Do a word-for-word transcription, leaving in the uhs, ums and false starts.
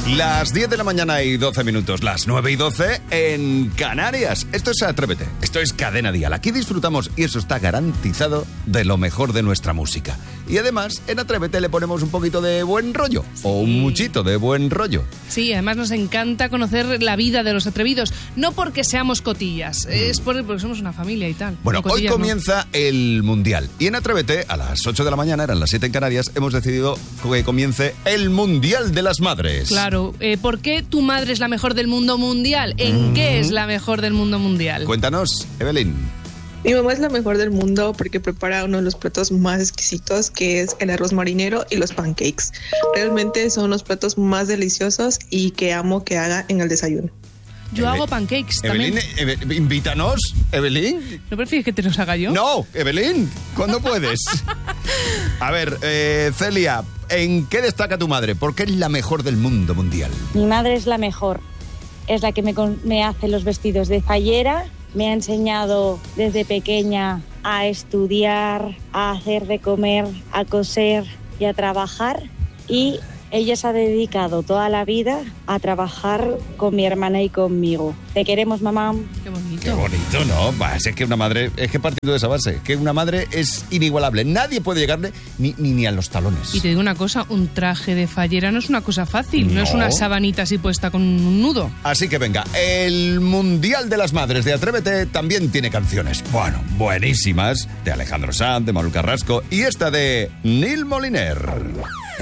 Las diez de la mañana y doce minutos, las nueve y doce en Canarias. Esto es Atrévete, esto es Cadena Dial. Aquí disfrutamos, y eso está garantizado, de lo mejor de nuestra música. Y además, en Atrévete le ponemos un poquito de buen rollo, sí. o un muchito de buen rollo. Sí, además nos encanta conocer la vida de los atrevidos, no porque seamos cotillas, mm. es porque somos una familia y tal. Bueno, hoy comienza no. el Mundial. Y en Atrévete, a las ocho de la mañana, eran las siete en Canarias, hemos decidido que comience el Mundial de las Madres. Claro, eh, ¿por qué tu madre es la mejor del mundo mundial? ¿En mm. qué es la mejor del mundo mundial? Cuéntanos, Evelyn. Mi mamá es la mejor del mundo porque prepara uno de los platos más exquisitos, que es el arroz marinero y los pancakes. Realmente son los platos más deliciosos y que amo que haga en el desayuno. Yo Eve- hago pancakes Evelyn, también. Eve- invítanos, Evelyn. ¿No prefieres que te los haga yo? No, Evelyn, ¿cuándo puedes? A ver, eh, Celia, ¿en qué destaca tu madre? ¿Por qué es la mejor del mundo mundial? Mi madre es la mejor. Es la que me, me hace los vestidos de fallera. Me ha enseñado desde pequeña a estudiar, a hacer de comer, a coser y a trabajar. Y ella se ha dedicado toda la vida a trabajar con mi hermana y conmigo. Te queremos, mamá. Qué bonito. Qué bonito, ¿no? Bah, es que una madre, es que partiendo de esa base, que una madre es inigualable. Nadie puede llegarle ni, ni, ni a los talones. Y te digo una cosa, un traje de fallera no es una cosa fácil, no, no es una sabanita así puesta con un nudo. Así que venga, el Mundial de las Madres de Atrévete también tiene canciones, bueno, buenísimas, de Alejandro Sanz, de Manuel Carrasco y esta de Neil Moliner.